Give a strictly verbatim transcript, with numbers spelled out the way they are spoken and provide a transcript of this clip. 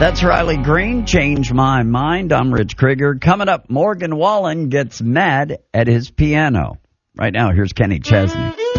That's Riley Green, Change My Mind. I'm Rich Krieger. Coming up, Morgan Wallen gets mad at his piano. Right now, here's Kenny Chesney.